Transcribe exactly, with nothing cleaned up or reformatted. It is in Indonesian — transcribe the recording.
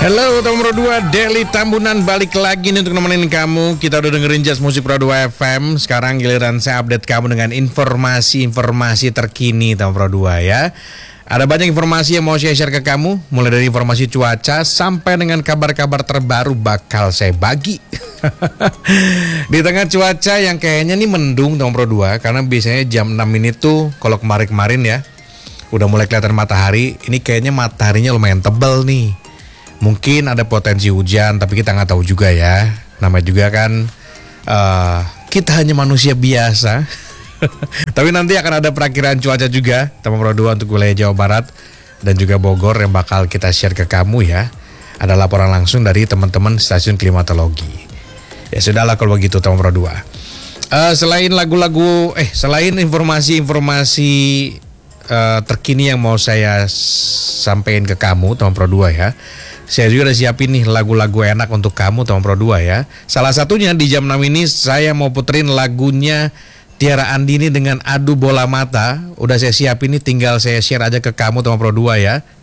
Halo teman Pro dua, Deli Tambunan balik lagi nih untuk nemenin kamu. Kita udah dengerin Jazz Musik Pro dua F M. Sekarang giliran saya update kamu dengan informasi-informasi terkini teman Pro dua ya. Ada banyak informasi yang mau saya share ke kamu, mulai dari informasi cuaca sampai dengan kabar-kabar terbaru bakal saya bagi. Di tengah cuaca yang kayaknya nih mendung teman Pro dua, karena biasanya jam enam ini tuh kalau kemarin-kemarin ya udah mulai kelihatan matahari. Ini kayaknya mataharinya lumayan tebal nih. Mungkin ada potensi hujan, tapi kita nggak tahu juga ya. Namanya juga kan uh, kita hanya manusia biasa. Tapi nanti akan ada perakiraan cuaca juga teman Pro dua untuk wilayah Jawa Barat dan juga Bogor yang bakal kita share ke kamu ya. Ada laporan langsung dari teman-teman stasiun klimatologi. Ya sudahlah kalau begitu teman Pro dua. Uh, selain lagu-lagu, eh selain informasi-informasi uh, terkini yang mau saya sampaikan ke kamu teman Pro dua ya. Saya juga udah siapin nih lagu-lagu enak untuk kamu teman Pro dua ya. Salah satunya di jam enam ini saya mau puterin lagunya Tiara Andini dengan Adu Bola Mata. Udah saya siapin nih, tinggal saya share aja ke kamu teman Pro dua ya.